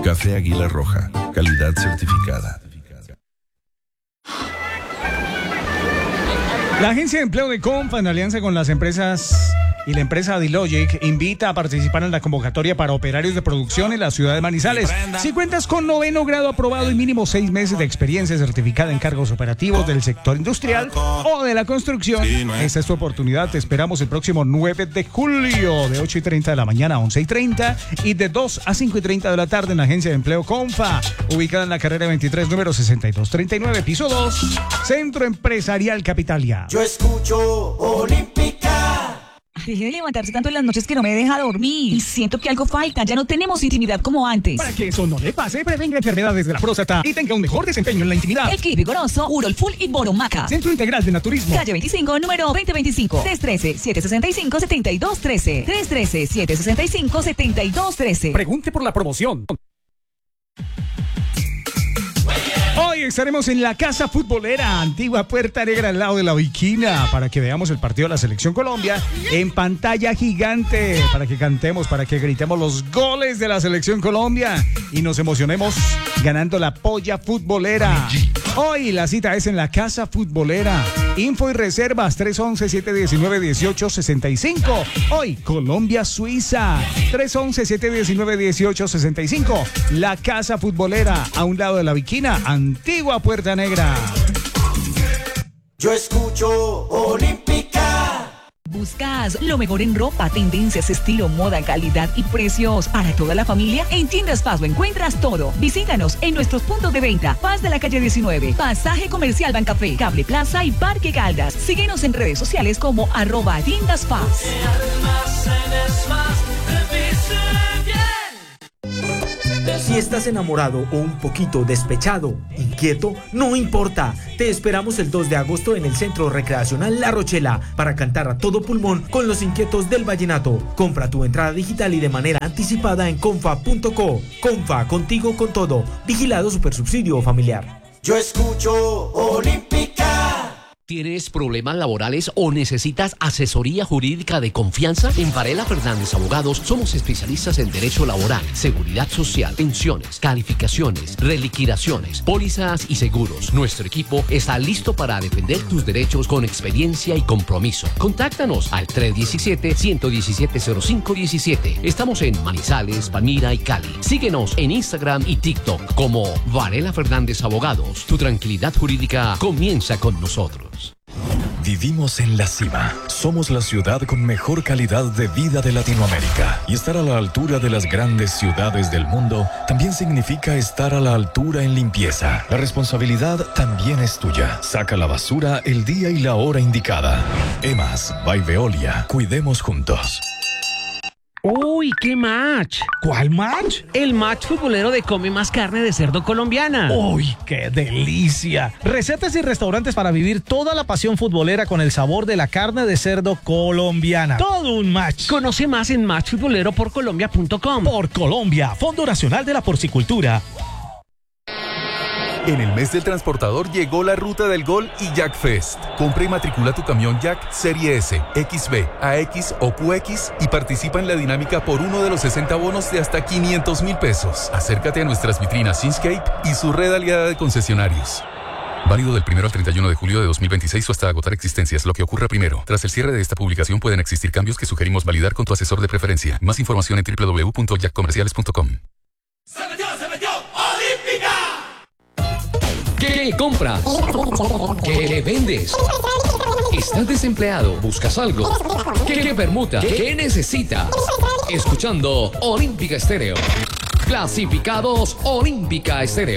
Café Águila Roja, calidad certificada. La Agencia de Empleo de Comfa, en alianza con las empresas y la empresa Adilogic, invita a participar en la convocatoria para operarios de producción en la ciudad de Manizales. Si cuentas con 9º grado aprobado y mínimo 6 meses de experiencia certificada en cargos operativos del sector industrial o de la construcción, esta es tu oportunidad. Te esperamos el próximo 9 de julio, de 8:30 de la mañana a 11:30 y de 2 a 5:30 de la tarde en la Agencia de Empleo Comfa, ubicada en la carrera 23, número 6239, piso 2, Centro Empresarial Capitalia. Yo escucho Olímpica. Dejé de levantarse tanto en las noches que no me deja dormir. Y siento que algo falta. Ya no tenemos intimidad como antes. Para que eso no le pase, prevenga enfermedades de la próstata y tenga un mejor desempeño en la intimidad. El Kit Vigoroso, Urol Full y Boromaca. Centro Integral de Naturismo. Calle 25, número 2025. 313-765-7213. 313-765-7213. Pregunte por la promoción. Hoy estaremos en la Casa Futbolera, antigua Puerta Negra, al lado de la Viquina, para que veamos el partido de la Selección Colombia en pantalla gigante, para que cantemos, para que gritemos los goles de la Selección Colombia y nos emocionemos ganando la polla futbolera. Hoy la cita es en la Casa Futbolera. Info y reservas 311-719-1865. Hoy Colombia-Suiza 311-719-1865. La Casa Futbolera, a un lado de la Viquina, antigua Puerta Negra. Yo escucho Olímpica. ¿Buscas lo mejor en ropa, tendencias, estilo, moda, calidad y precios para toda la familia? En Tiendas Paz lo encuentras todo. Visítanos en nuestros puntos de venta: Paz de la calle 19, Pasaje Comercial Bancafé, Cable Plaza y Parque Caldas. Síguenos en redes sociales como @Tiendas Paz. Si estás enamorado o un poquito despechado, inquieto, no importa. Te esperamos el 2 de agosto en el Centro Recreacional La Rochela para cantar a todo pulmón con los inquietos del vallenato. Compra tu entrada digital y de manera anticipada en confa.co. Confa, contigo con todo. Vigilado Supersubsidio Familiar. Yo escucho Olímpica. ¿Tienes problemas laborales o necesitas asesoría jurídica de confianza? En Varela Fernández Abogados somos especialistas en derecho laboral, seguridad social, pensiones, calificaciones, reliquidaciones, pólizas y seguros. Nuestro equipo está listo para defender tus derechos con experiencia y compromiso. Contáctanos al 317-117-0517. Estamos en Manizales, Palmira y Cali. Síguenos en Instagram y TikTok como Varela Fernández Abogados. Tu tranquilidad jurídica comienza con nosotros. Vivimos en la cima. Somos la ciudad con mejor calidad de vida de Latinoamérica. Y estar a la altura de las grandes ciudades del mundo también significa estar a la altura en limpieza. La responsabilidad también es tuya. Saca la basura el día y la hora indicada. EMAS by Veolia. Cuidemos juntos. ¡Uy, qué match! ¿Cuál match? El match futbolero de Come Más Carne de Cerdo Colombiana. ¡Uy, qué delicia! Recetas y restaurantes para vivir toda la pasión futbolera con el sabor de la carne de cerdo colombiana. ¡Todo un match! Conoce más en matchfutboleroporcolombia.com. Por Colombia, Fondo Nacional de la Porcicultura. En el mes del transportador llegó la Ruta del Gol y Jack Fest. Compra y matricula tu camión Jack Serie S, XB, AX o QX y participa en la dinámica por uno de los 60 bonos de hasta 500,000 pesos. Acércate a nuestras vitrinas Inscape y su red aliada de concesionarios. Válido del 1 al 31 de julio de 2026 o hasta agotar existencias, lo que ocurra primero. Tras el cierre de esta publicación pueden existir cambios que sugerimos validar con tu asesor de preferencia. Más información en www.jackcomerciales.com. ¡Se metió Olímpica! ¿Qué compras? ¿Qué vendes? ¿Estás desempleado? ¿Buscas algo? ¿Qué permuta? ¿Qué necesitas? Escuchando Olímpica Estéreo. Clasificados Olímpica Estéreo.